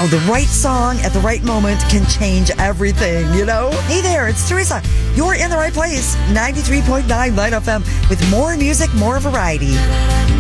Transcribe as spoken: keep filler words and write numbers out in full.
how the right song at the right moment can change everything, you know? Hey there, it's Teresa. You're in the right place. ninety-three point nine Light F M with more music, more variety.